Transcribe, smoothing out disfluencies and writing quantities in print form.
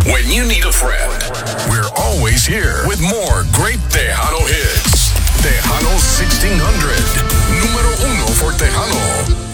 When you need a friend, we're always here with more great things.